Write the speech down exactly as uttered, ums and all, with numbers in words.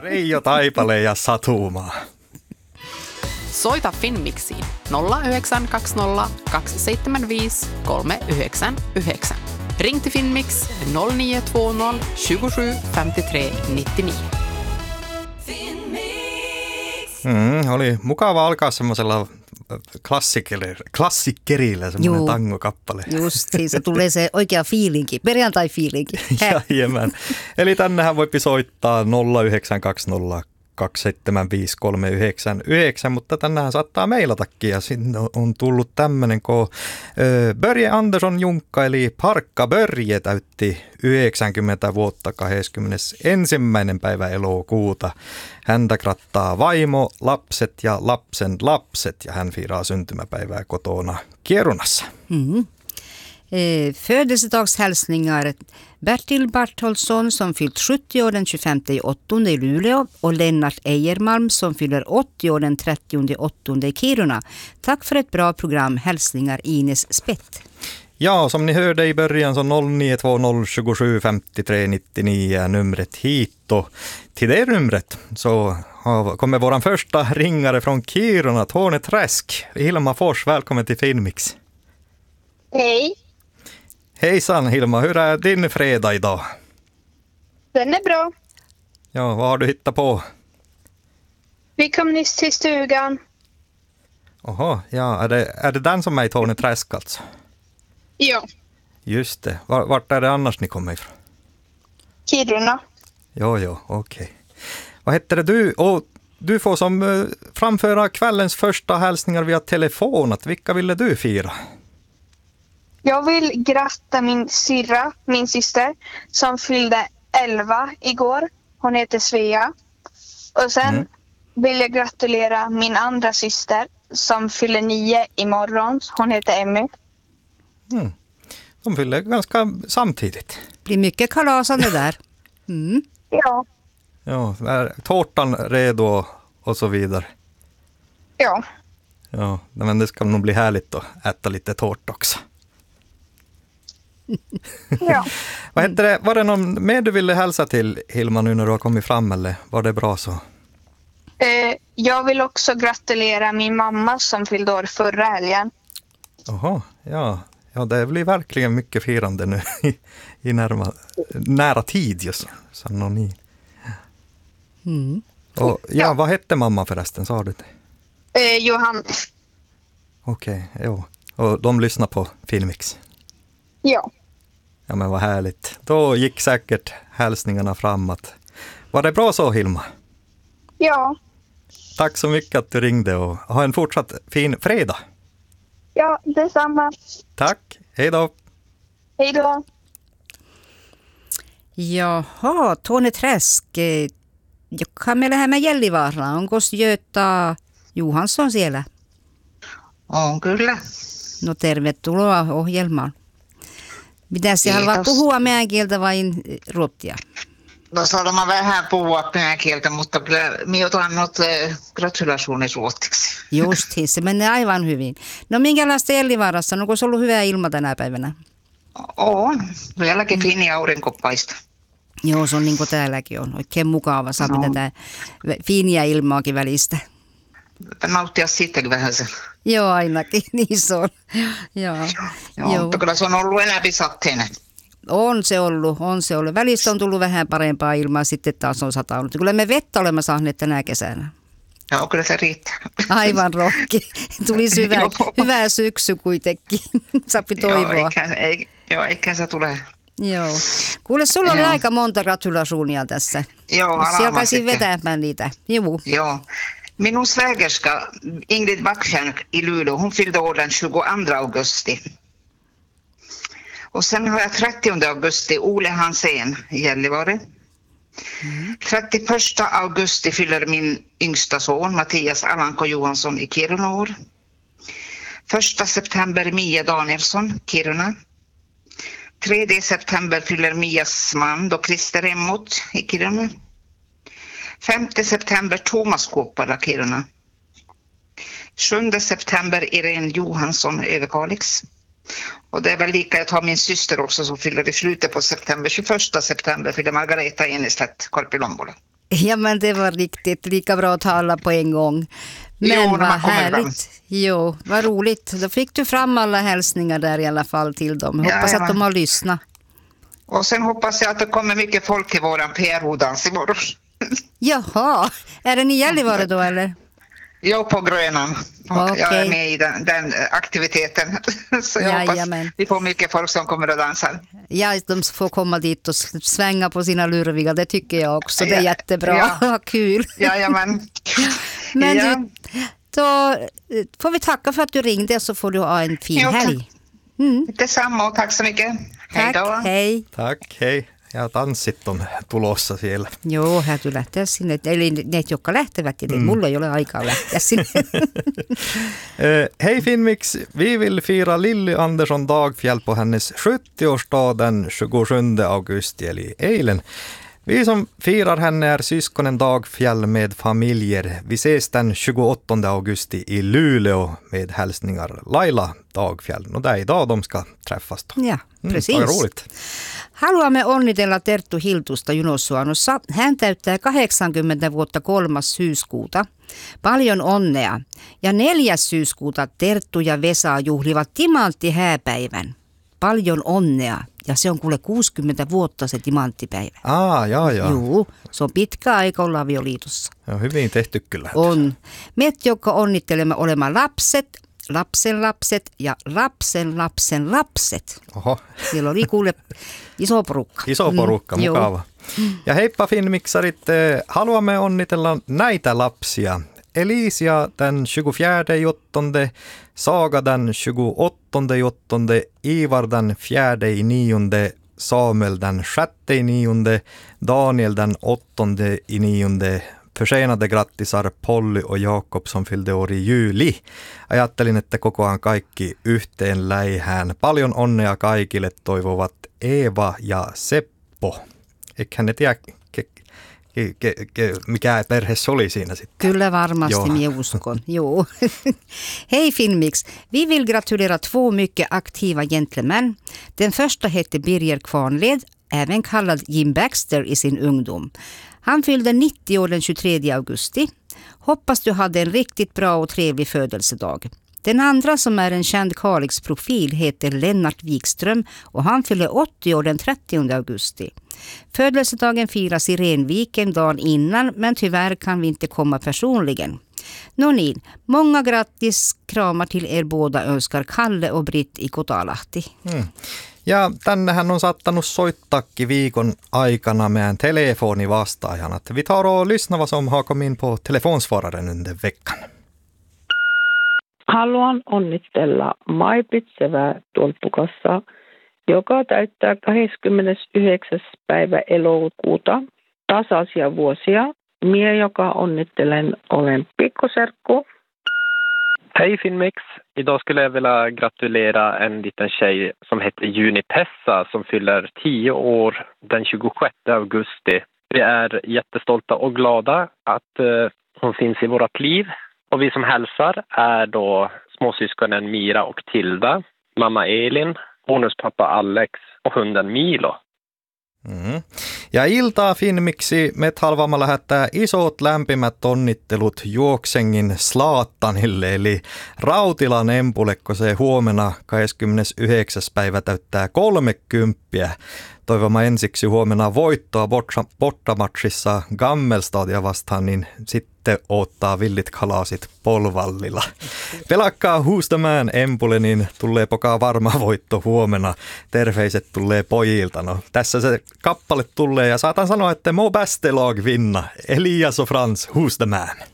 Reijo Taipale ja Satumaa. Soita Finmixiin nolla yhdeksän kaksi nolla kaksi seitsemän viisi kolme yhdeksän yhdeksän. Ring till Finmix noll nio två noll tjugosju femtiotre nittionio. Mm, oli mukava alkaa semmoisella klassikkerilla, klassikkerillä semmoinen Juu. tangokappale. Just, siis se tulee se oikea fiilinki, perjantai-fiilinki. Jajamän. Eli tännehän voi soittaa nolla yhdeksän kaksi nolla kaksi seitsemän viisi kolme yhdeksän yhdeksän, mutta tännehän saattaa mailatakin ja sinne on tullut tämmöinen, kun Börje Andersson Junkka eli Parkka Börje täytti yhdeksänkymmentä vuotta kahdeskymmenesensimmäinen päivä elokuuta. Häntä grattaa vaimo, lapset ja lapsen lapset ja hän fiiraa syntymäpäivää kotona Kirunassa. Mm. Eh, födelsedagshälsningar Bertil Bartholsson som fyllt sjuttio år den tjugofemte åttonde i Luleå och Lennart Ejermalm som fyller åttio år den trettionde åttonde i Kiruna. Tack för ett bra program. Hälsningar Ines Spett. Ja, som ni hörde i början så noll nio två noll tjugosju femtiotre nittionio är numret hit och till det numret så kommer våran första ringare från Kiruna, Tone Träsk. Hilma Fors, välkommen till Finmix. Hej. Hejsan Hilma, hur är din fredag idag? Den är bra. Ja, vad har du hittat på? Vi kom nyss till stugan. Jaha, ja, är det, är det den som är i Tone Träsk alltså? Ja. Just det, Var, vart är det annars ni kommer ifrån? Kiruna. Jo, jo, okej. Okay. Vad heter det du? Och du får som uh, framföra kvällens första hälsningar via telefon. Att vilka ville du fira? Jag vill gratta min syrra, min syster, som fyllde elva igår. Hon heter Svea. Och sen mm. vill jag gratulera min andra syster som fyller nio imorgon. Hon heter Emmy. Mm. De fyller ganska samtidigt. Blir mycket kalasande där. Mm. Ja. Ja, är tårtan redo och så vidare. Ja. Ja, men det ska nog bli härligt att äta lite tårt också. Ja. Vad heter det? Var det någon mer du ville hälsa till Hilma nu när du har kommit fram eller var det bra så? Eh, jag vill också gratulera min mamma som fyllde år förra helgen. Jaha, ja. Ja, det blir verkligen mycket firande nu i, i närma, nära tid just. Sanonin. Mm. Och, ja, ja, vad hette mamma förresten, sa du det? Eh, Johan. Okej, okay, jo. Och de lyssnar på Finmix? Ja. Ja, men vad härligt. Då gick säkert hälsningarna framåt. Var det bra så, Hilma? Ja. Tack så mycket att du ringde och ha en fortsatt fin fredag. Ja, detsamma. Tack, hej då. Hej då. Jaha, Tone Träsk. Joka meillä hämä Gällivara. Onko Göta Johansson siellä? On kyllä. No tervetuloa ohjelmaan. Mitä sinä haluat puhua meidän kieltä vai ruotsia? No saadaan mä vähän puhua meidän kieltä, mutta kyllä minä otan nyt gratulationer ruotsiksi. Justiin, se menee aivan hyvin. No minkälaista Gällivaarassa? Onko se ollut hyvä ilma tänä päivänä? On. Vieläkin fiini aurinko paistaa. Joo, se on niin kuin täälläkin on. Oikein mukava. Saa no. tätä fiiniä ilmaakin välistä. Nauttia siitäkin vähän sen. Joo, ainakin. Niin se on. Joo. Joo, mutta kyllä se on ollut enemmän sateinen. On se ollut, on se ollut. Välistä on tullut vähän parempaa ilmaa, sitten taas on satanut. Kyllä me vettä olemme saaneet tänä kesänä. Joo, kyllä se riittää. Aivan rohki. Tulisi hyvä, hyvä syksy kuitenkin. Saapi toivoa. Joo, eikä, ei, joo, eikä se tulee. Joo. Kuule, sulla oli aika monta gratulasuunia tässä. Joo, alamaan siellä pääsin vetämään niitä. Joo. Joo. Minun svägerska Ingrid Backstjärn i Luleå, hon fyllde år den tjugoandra augusti. Och sen har jag trettionde augusti Ole Hansén i Gällivare. Mm. trettioförsta augusti fyller min yngsta son Mattias Alanko Johansson i Kiruna år. första september Mia Danielsson, Kiruna. tredje september fyller Mias man då Christer Emmot i Kiruna. femte september Thomas Kåpala, Kiruna. sjunde september Irene Johansson, Överkalix. Och det är väl lika, jag tar min syster också som fyller i slutet på september. tjugoförsta september fyller Margareta Eneslätt, Korpilombolo. Ja, men det var riktigt lika bra att tala på en gång. Men Jo, när vad man kommer härligt. Jo, vad roligt. Då fick du fram alla hälsningar där i alla fall till dem. Hoppas Ja, att ja. de har lyssnat. Och sen hoppas jag att det kommer mycket folk i våran P R O-dans imorgon. Jaha, är det i Gällivare då eller? Jag på Grönan. Och Okej. jag är med i den, den aktiviteten. Så jag hoppas Jajamän. vi får mycket folk som kommer att dansa. Ja, de får komma dit och svänga på sina lurviga. Det tycker jag också. Det är Ja, jättebra. ja. Vad kul. Jajamän. Men Ja. du, då eh, får vi tacka för att du ringde så får du ha en fin Jo, tack. helg. Detsamma och tack så mycket. Hej Tack, då. hei. Tack, hei. Ja tanssit on tulossa siellä. Joo, hääty lähteä sinne. Eli ne, jotka lähtevät, ja mm. mulla ei ole aikaa lähteä sinne. Eh, Hej Finnmix, vi vill fira Lilly Andersson Dagfjäll på hennes sjuttioårsdag den tjugosjunde augusti, eli eilen. Vi som firar henne är syskonen Dagfjäll med familjer. Vi ses den tjugoåttonde augusti i Luleå med hälsningar Laila Dagfjäll. Och det är idag de ska träffas då. Ja, precis. Mm, roligt. Haluamme onnitella Terttu Hiltusta Junossuanossa. Hän täyttää kahdeksankymmentä vuotta kolmas syyskuuta. Paljon onnea. Ja neljäs syyskuuta Terttu ja Vesa juhlivat timanttihääpäivän. Paljon onnea. Ja se on kuule kuusikymmentä vuotta se timanttipäivä. Ah, jaa, jaa. Juu, se on pitkä aika olla avioliitossa. Ja hyvin tehty kyllä. On. Me, jotka onnittelemme olemme lapset, lapsen lapset ja lapsen lapsen lapset. Oho, Siellä oli kuule iso porukka. iso porukka, Mm, joo. mukava. Ja heippa Finnmixarit, eh, haluamme onnitella näitä lapsia. Elisia den tjugofjärde jottonde, Saga den tjugoåttonde jottonde, Ivar den fjärde i nionde, Samuel den sjätte i nionde, Daniel den åttonde i nionde. Försenade grattisar Polly och Jakob som fyllde år i juli. Ajattelin, että kokoan kaikki yhteen läihään. Paljon onnea kaikille toivovat Eeva ja Seppo. Eiköhän ne tiedä, ke, ke, ke, ke, mikä perhe se oli siinä sitten. Kyllä varmasti, Joo. minä uskon. Jo. Hej Finnmix, vi vill gratulera två mycket aktiva gentlemän. Den första hette Birger Kvarnled, även kallad Jim Baxter i sin ungdom. Han fyllde nittio år den tjugotredje augusti. Hoppas du hade en riktigt bra och trevlig födelsedag. Den andra som är en känd Kalix-profil heter Lennart Wikström och han fyller åttio år den trettionde augusti. Födelsedagen firas i Renviken dagen innan, men tyvärr kan vi inte komma personligen. No niin, många grattis, kramar till er båda önskar Kalle och Britt i Kotalahti. Hmm. Ja tännehän on saattanut soittaakin viikon aikana meidän telefonivastaajana. Vi tar och lyssnar vad som har kommit in på telefonsvararen under veckan. Haluan onnitella Mai-Britt Sevää Tuolpukassa, joka täyttää kahdeskymmenesyhdeksäs päivä elokuuta tasaisia vuosia. Mie, joka onnittelen, olen pikkuserkku. Hej Finnmix! Idag skulle jag vilja gratulera en liten tjej som heter Juni Pessa som fyller tio år den tjugosjätte augusti. Vi är jättestolta och glada att eh, hon finns i vårt liv. Och vi som hälsar är då småsyskonen Mira och Tilda, mamma Elin, bonuspappa Alex och hunden Milo. Mm. Ja iltaa Finnmiksi me haluamme lähettää isot lämpimät onnittelut Juoksengin Slaattanille, eli Rautilan Empule, kun se huomenna kahdeskymmenesyhdeksäs päivä täyttää kolmekymppiä. Toivomme ensiksi huomenna voittoa Bortamatsissa Gammelstadia vastaan, niin sitten ottaa villit kalasit Polvallilla. Pelakkaa huustamaan Empule, niin tulee pokaa varma voitto huomenna. Terveiset tulee pojilta. No, tässä se kappale tulee ja saatan sanoa, että må bäste lag vinna. Elias och Frans, huustamaan.